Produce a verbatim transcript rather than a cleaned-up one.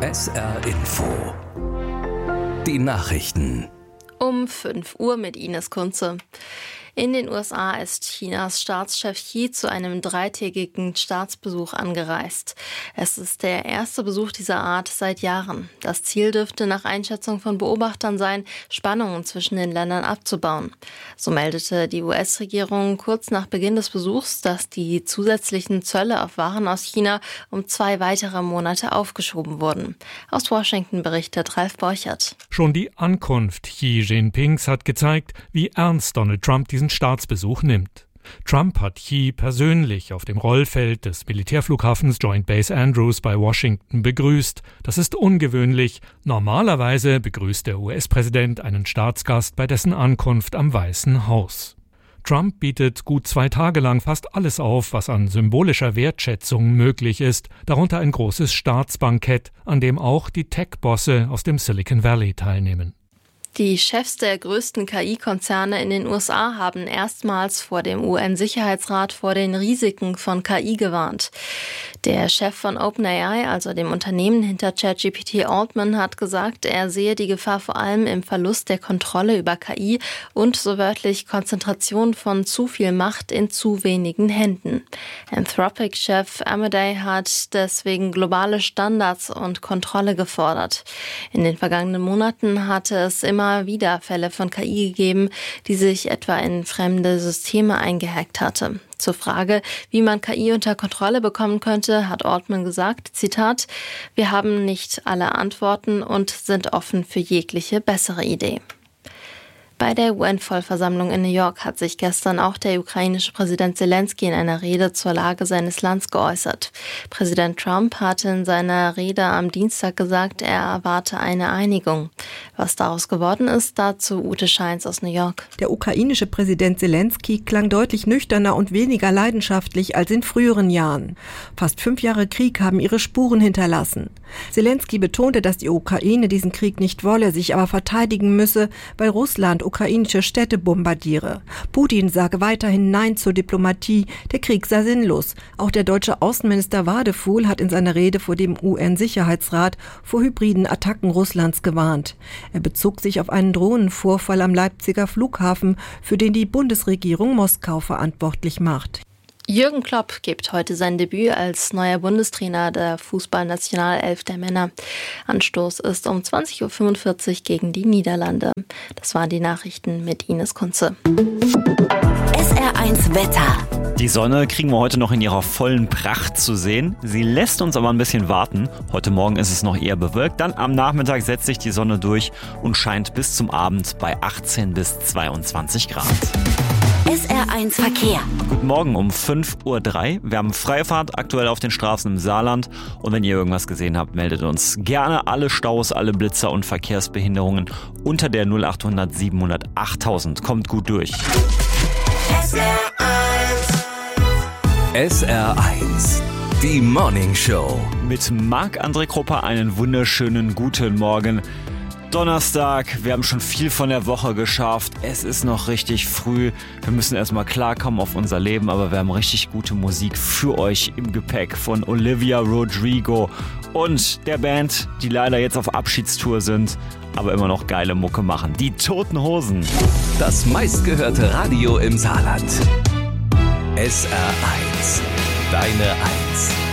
S R Info. Die Nachrichten. Um fünf Uhr mit Ines Kunze. In den U S A ist Chinas Staatschef Xi zu einem dreitägigen Staatsbesuch angereist. Es ist der erste Besuch dieser Art seit Jahren. Das Ziel dürfte nach Einschätzung von Beobachtern sein, Spannungen zwischen den Ländern abzubauen. So meldete die U S-Regierung kurz nach Beginn des Besuchs, dass die zusätzlichen Zölle auf Waren aus China um zwei weitere Monate aufgeschoben wurden. Aus Washington berichtet Ralf Borchert. Schon die Ankunft Xi Jinpings hat gezeigt, wie ernst Donald Trump diesen Staatsbesuch nimmt. Trump hat Xi persönlich auf dem Rollfeld des Militärflughafens Joint Base Andrews bei Washington begrüßt. Das ist ungewöhnlich. Normalerweise begrüßt der U S-Präsident einen Staatsgast bei dessen Ankunft am Weißen Haus. Trump bietet gut zwei Tage lang fast alles auf, was an symbolischer Wertschätzung möglich ist, darunter ein großes Staatsbankett, an dem auch die Tech-Bosse aus dem Silicon Valley teilnehmen. Die Chefs der größten K I-Konzerne in den U S A haben erstmals vor dem U N-Sicherheitsrat vor den Risiken von K I gewarnt. Der Chef von OpenAI, also dem Unternehmen hinter ChatGPT, Altman, hat gesagt, er sehe die Gefahr vor allem im Verlust der Kontrolle über K I und so wörtlich Konzentration von zu viel Macht in zu wenigen Händen. Anthropic-Chef Amadei hat deswegen globale Standards und Kontrolle gefordert. In den vergangenen Monaten hatte es immer wieder Fälle von K I gegeben, die sich etwa in fremde Systeme eingehackt hatte. Zur Frage, wie man K I unter Kontrolle bekommen könnte, hat Altman gesagt, Zitat, wir haben nicht alle Antworten und sind offen für jegliche bessere Idee. Bei der U N-Vollversammlung in New York hat sich gestern auch der ukrainische Präsident Zelensky in einer Rede zur Lage seines Landes geäußert. Präsident Trump hatte in seiner Rede am Dienstag gesagt, er erwarte eine Einigung. Was daraus geworden ist, dazu Ute Scheins aus New York. Der ukrainische Präsident Zelensky klang deutlich nüchterner und weniger leidenschaftlich als in früheren Jahren. Fast fünf Jahre Krieg haben ihre Spuren hinterlassen. Zelensky betonte, dass die Ukraine diesen Krieg nicht wolle, sich aber verteidigen müsse, weil Russland ukrainische Städte bombardiere. Putin sage weiterhin Nein zur Diplomatie, der Krieg sei sinnlos. Auch der deutsche Außenminister Wadefuhl hat in seiner Rede vor dem U N-Sicherheitsrat vor hybriden Attacken Russlands gewarnt. Er bezog sich auf einen Drohnenvorfall am Leipziger Flughafen, für den die Bundesregierung Moskau verantwortlich macht. Jürgen Klopp gibt heute sein Debüt als neuer Bundestrainer der Fußballnationalelf der Männer. Anstoß ist um zwanzig Uhr fünfundvierzig gegen die Niederlande. Das waren die Nachrichten mit Ines Kunze. S R eins Wetter. Die Sonne kriegen wir heute noch in ihrer vollen Pracht zu sehen. Sie lässt uns aber ein bisschen warten. Heute Morgen ist es noch eher bewölkt. Dann am Nachmittag setzt sich die Sonne durch und scheint bis zum Abend bei achtzehn bis zweiundzwanzig Grad. S R eins Verkehr. Guten Morgen um fünf Uhr drei. Wir haben Freifahrt aktuell auf den Straßen im Saarland. Und wenn ihr irgendwas gesehen habt, meldet uns gerne alle Staus, alle Blitzer und Verkehrsbehinderungen unter der null acht hundert siebenhundert achttausend. Kommt gut durch. S R eins. S R eins. Die Morning Show. Mit Marc-André Krupper einen wunderschönen guten Morgen. Donnerstag, wir haben schon viel von der Woche geschafft. Es ist noch richtig früh. Wir müssen erstmal klarkommen auf unser Leben, aber wir haben richtig gute Musik für euch im Gepäck von Olivia Rodrigo und der Band, die leider jetzt auf Abschiedstour sind, aber immer noch geile Mucke machen. Die Toten Hosen. Das meistgehörte Radio im Saarland. S R eins. Deine Eins.